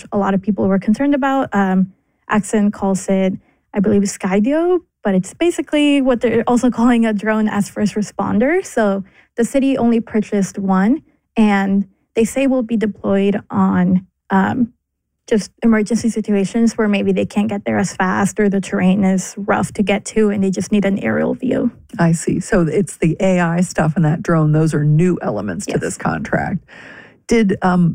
which a lot of people were concerned about. Axon calls it, I believe, Skydio, but it's basically what they're also calling a drone as first responder. So the city only purchased one, and they say will be deployed on just emergency situations where maybe they can't get there as fast or the terrain is rough to get to and they just need an aerial view. I see. So it's the AI stuff in that drone. Those are new elements to this contract. Did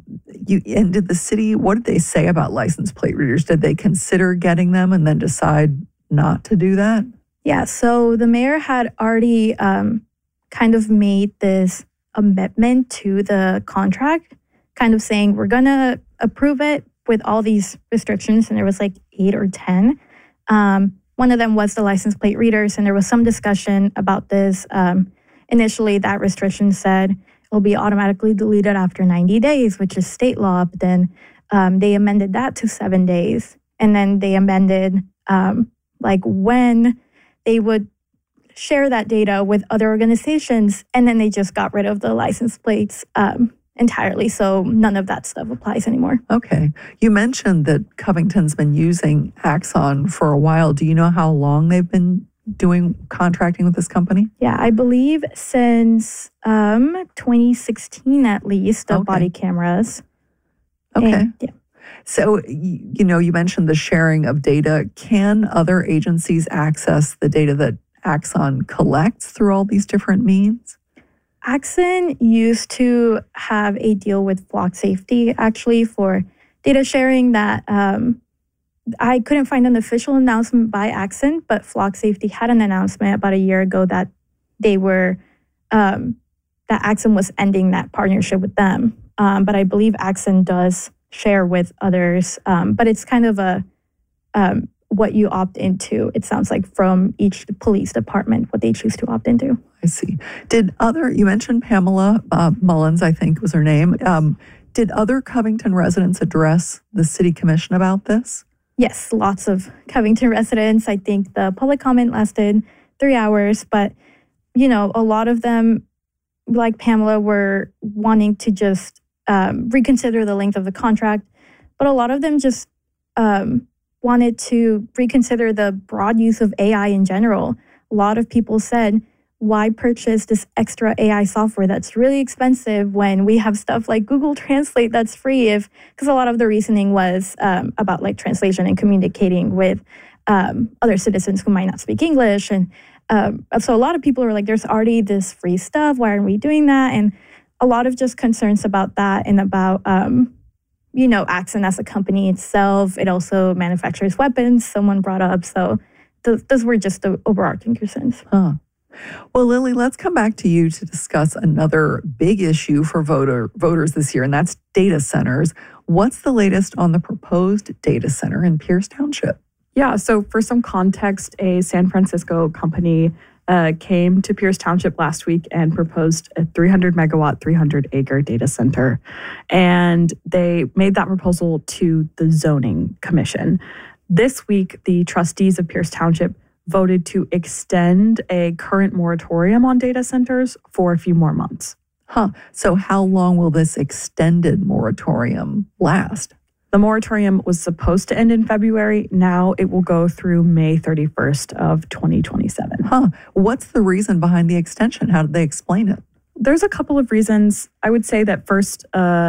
the city, what did they say about license plate readers? Did they consider getting them and then decide not to do that? Yeah, so the mayor had already kind of made this amendment to the contract, kind of saying we're going to approve it with all these restrictions, and there was like 8 or 10. One of them was the license plate readers, and there was some discussion about this. Initially, that restriction said it'll be automatically deleted after 90 days, which is state law, but then they amended that to 7 days. And then they amended like when they would share that data with other organizations, and then they just got rid of the license plates entirely. So none of that stuff applies anymore. Okay. You mentioned that Covington's been using Axon for a while. Do you know how long they've been doing contracting with this company? Yeah, I believe since 2016 at least, the body cameras. Okay. And, yeah. So, you know, you mentioned the sharing of data. Can other agencies access the data that Axon collects through all these different means? Axon used to have a deal with Flock Safety, actually, for data sharing that I couldn't find an official announcement by Axon, but Flock Safety had an announcement about a year ago that they were, that Axon was ending that partnership with them. But I believe Axon does share with others, but it's kind of a what you opt into, it sounds like, from each police department, what they choose to opt into. I see. You mentioned Pamela Mullins, I think was her name. Did other Covington residents address the city commission about this? Yes, lots of Covington residents. I think the public comment lasted 3 hours, but, you know, a lot of them, like Pamela, were wanting to just reconsider the length of the contract, but a lot of them just wanted to reconsider the broad use of AI in general. A lot of people said, why purchase this extra AI software that's really expensive when we have stuff like Google Translate that's free? Because a lot of the reasoning was about like translation and communicating with other citizens who might not speak English. And so a lot of people were like, there's already this free stuff. Why aren't we doing that? And a lot of just concerns about that and about, you know, Axon as a company itself. It also manufactures weapons, someone brought up. So those were just the overarching concerns. Huh. Well, Lily, let's come back to you to discuss another big issue for voters this year, and that's data centers. What's the latest on the proposed data center in Pierce Township? Yeah, so for some context, a San Francisco company came to Pierce Township last week and proposed a 300 megawatt, 300 acre data center. And they made that proposal to the zoning commission. This week, the trustees of Pierce Township voted to extend a current moratorium on data centers for a few more months. So how long will this extended moratorium last? The moratorium was supposed to end in February. Now it will go through May 31st of 2027. What's the reason behind the extension? How did they explain it? There's a couple of reasons. I would say that first,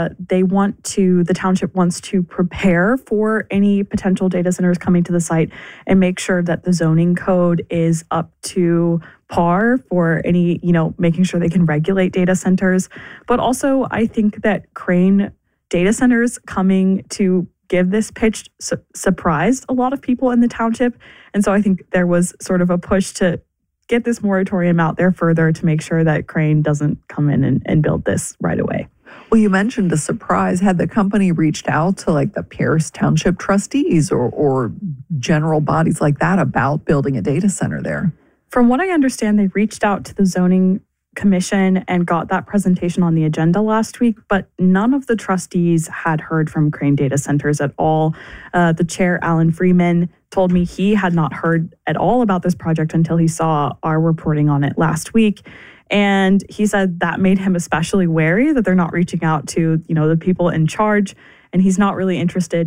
the township wants to prepare for any potential data centers coming to the site and make sure that the zoning code is up to par for any, making sure they can regulate data centers. But also, I think that Crane data centers coming to give this pitch surprised a lot of people in the township. And so I think there was sort of a push to get this moratorium out there further to make sure that Crane doesn't come in and build this right away. Well, you mentioned a surprise. Had the company reached out to like the Pierce Township trustees or general bodies like that about building a data center there? From what I understand, they reached out to the zoning commission and got that presentation on the agenda last week, but none of the trustees had heard from Crane Data Centers at all. The chair, Alan Freeman, told me he had not heard at all about this project until he saw our reporting on it last week. And he said that made him especially wary that they're not reaching out to, the people in charge, and he's not really interested